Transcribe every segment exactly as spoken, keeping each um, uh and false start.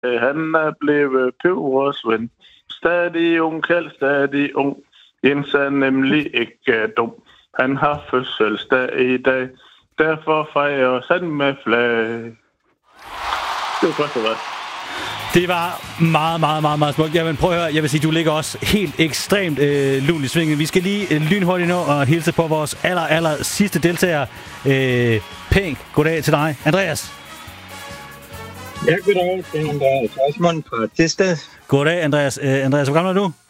Han er blevet pebersvend. Stadig ung, kald stadig ung. Jens er nemlig ikke dum. Han har fødselsdag i dag. Derfor fejrer han med flag. Det var godt, det var. Det var meget, meget, meget, meget smukt. Jamen, prøv at høre. Jeg vil sige, du ligger også helt ekstremt øh, lun i svingen. Vi skal lige øh, lynhurtigt nå og hilse på vores aller, aller sidste deltager. Øh, Pink, goddag til dig. Andreas. Ja, goddag. Det er Andreas Osmond fra Tisted. Goddag, Andreas. Øh, Andreas, hvor gammel er du?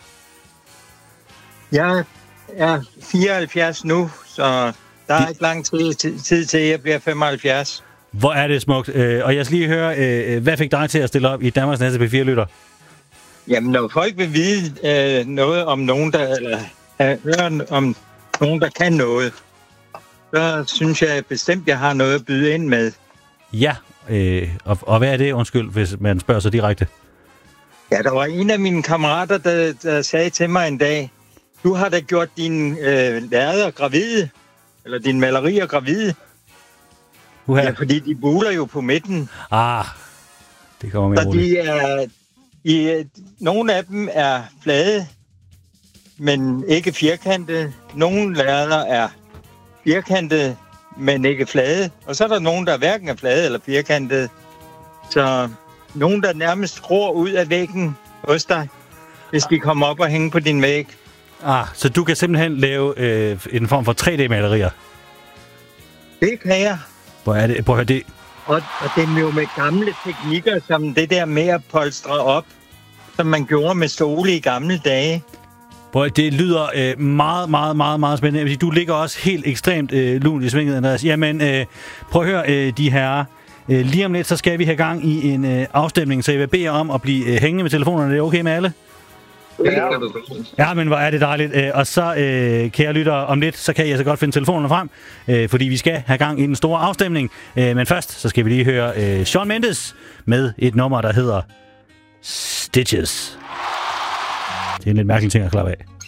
Jeg er fireoghalvfjerds nu, så der er ikke lang tid, tid til, jeg bliver femoghalvfjerds. Hvor er det smukt. Øh, og jeg skal lige høre, øh, hvad fik dig til at stille op i Danmarks næste P fire-lytter? Jamen, når folk vil vide øh, noget om nogen, der, eller øh, høre om nogen, der kan noget, så synes jeg bestemt, jeg har noget at byde ind med. Ja, øh, og, og hvad er det, undskyld, hvis man spørger så direkte? Ja, der var en af mine kammerater, der, der sagde til mig en dag, du har da gjort dine øh, lærreder gravide, eller dine malerier gravide. Uha. Ja, fordi de buler jo på midten. Ah, det kommer mere så roligt. De er, de, nogle af dem er flade, men ikke firkantede. Nogle lærreder er firkantede, men ikke flade. Og så er der nogen, der hverken er flade eller firkantede. Så nogen, der nærmest gror ud af væggen hos dig, hvis de kommer op og hænger på din væg. Ah, så du kan simpelthen lave øh, en form for tre D-malerier? Det kan jeg. Hvor er det? Prøv at høre det. Og, og det er jo med gamle teknikker, som det der med at polstre op, som man gjorde med stole i gamle dage. Prøv, det lyder øh, meget, meget, meget, meget spændende. Du ligger også helt ekstremt øh, lunt i svinget, Andreas. Jamen, øh, prøv at høre, øh, de herrer. Øh, lige om lidt, så skal vi have gang i en øh, afstemning, så jeg vil bede jer om at blive øh, hængende med telefonerne. Det er okay med alle? Ja, ja, men hvor er det dejligt. Øh, og så, øh, kære lyttere, om lidt, så kan jeg så godt finde telefonerne frem, øh, fordi vi skal have gang i den store afstemning. Øh, men først, så skal vi lige høre øh, Shawn Mendes med et nummer, der hedder Stitches. Det er en lidt mærkelig ting at klappe af.